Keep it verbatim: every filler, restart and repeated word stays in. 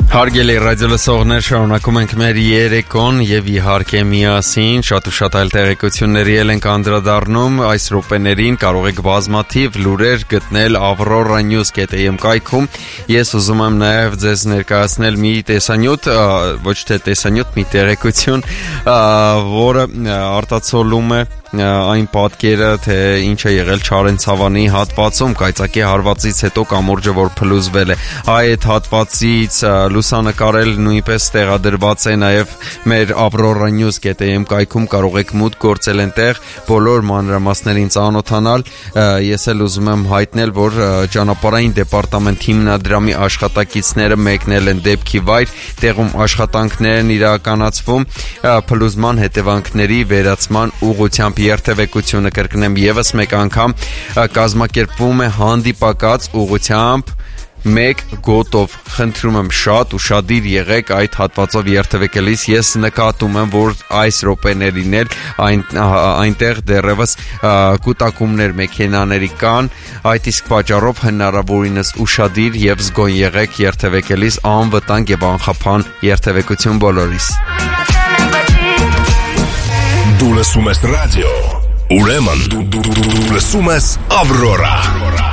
Հարգելի ռադիոլսողներ, շարունակում ենք մեր երեկոն եւ իհարկե միասին շատ ու շատ այլ տեղեկությունների ենք անդրադառնում այս րոպեներին կարող եք բազմաթիվ լուրեր գտնել Aurora News dot am կայքում։ Ես ուզում եմ նաեւ ձեզ ներկայացնել մի տեսանյութ, ոչ թե տեսանյութ, մի տեղեկություն, որը արտացոլում է այն պատկերը, թե ինչ է եղել Չարենցավանի հատվածում կայծակի հարվածից հետո կամուրջը, որ փլուզվել է։ Այդ հատվածից լուսանկարել նույնպես տեղադրված է նաև մեր Aurora News dot am կայքում, կարող եք մուտք գործել այնտեղ, բոլոր մանրամասներին ծանոթանալ։ Ես էլ ուզում եմ հայտնել, որ ճանապարհային դեպարտամենտ հիմնադրամի աշխատակիցները մեկնել են դեպքի վայր, տեղում աշխատանքներ են իրականացվում փլուզման հետևանքների վերացման ուղղությամբ։ Երթևեկությունը կրկնեմ եւս մեկ անգամ կազմակերպվում է հանդիպակաց ուղղությամբ մեկ գոտով։ Խնդրում եմ շատ ուշադիր եղեք այդ հատվածով երթևեկելիս։ Ես նկատում եմ, որ այս րոպեներին էլ այն, այնտեղ դեռևս կուտակումներ մեքենաների կան, այդ իսկ պատճառով հնարավորինս ուշադիր եւ զգոն եղեք երթևեկելիս, անվտանգ եւ անխափան երթևեկություն բոլորիս։ Դու լսում ես ռադիո, ուրեմն դու լսում ես Aurora։